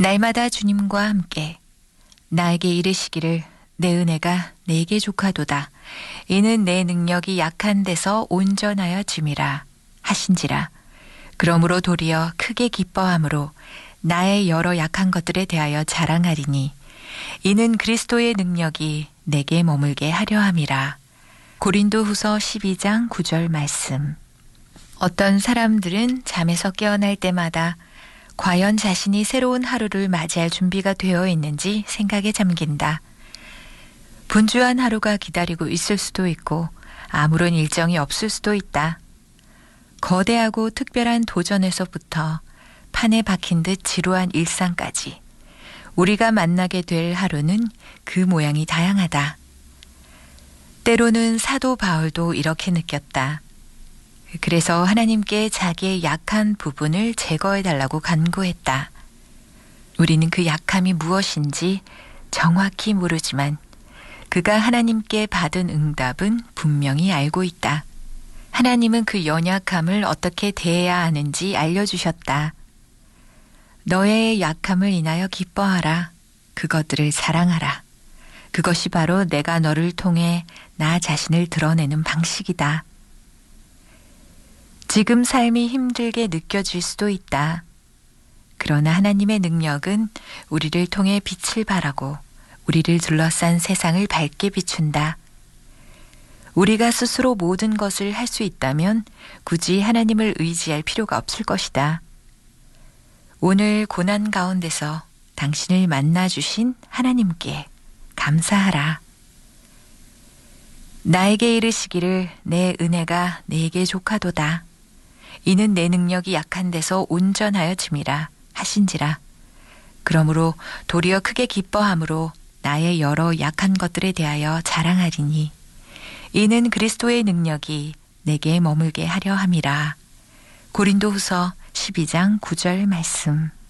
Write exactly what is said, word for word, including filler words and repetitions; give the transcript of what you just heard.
날마다 주님과 함께 나에게 이르시기를 내 은혜가 내게 족하도다. 이는 내 능력이 약한 데서 온전하여 짐이라 하신지라. 그러므로 도리어 크게 기뻐함으로 나의 여러 약한 것들에 대하여 자랑하리니 이는 그리스도의 능력이 내게 머물게 하려 함이라. 고린도후서 십이 장 구 절 말씀. 어떤 사람들은 잠에서 깨어날 때마다 과연 자신이 새로운 하루를 맞이할 준비가 되어 있는지 생각에 잠긴다. 분주한 하루가 기다리고 있을 수도 있고 아무런 일정이 없을 수도 있다. 거대하고 특별한 도전에서부터 판에 박힌 듯 지루한 일상까지 우리가 만나게 될 하루는 그 모양이 다양하다. 때로는 사도 바울도 이렇게 느꼈다. 그래서 하나님께 자기의 약한 부분을 제거해달라고 간구했다. 우리는 그 약함이 무엇인지 정확히 모르지만 그가 하나님께 받은 응답은 분명히 알고 있다. 하나님은 그 연약함을 어떻게 대해야 하는지 알려주셨다. 너의 약함을 인하여 기뻐하라. 그것들을 자랑하라. 그것이 바로 내가 너를 통해 나 자신을 드러내는 방식이다. 지금 삶이 힘들게 느껴질 수도 있다. 그러나 하나님의 능력은 우리를 통해 빛을 발하고 우리를 둘러싼 세상을 밝게 비춘다. 우리가 스스로 모든 것을 할 수 있다면 굳이 하나님을 의지할 필요가 없을 것이다. 오늘 고난 가운데서 당신을 만나주신 하나님께 감사하라. 나에게 이르시기를 내 은혜가 내게 족하도다. 이는 내 능력이 약한 데서 온전하여 짐이라 하신지라. 그러므로 도리어 크게 기뻐함으로 나의 여러 약한 것들에 대하여 자랑하리니 이는 그리스도의 능력이 내게 머물게 하려 함이라. 고린도후서 십이 장 구 절 말씀.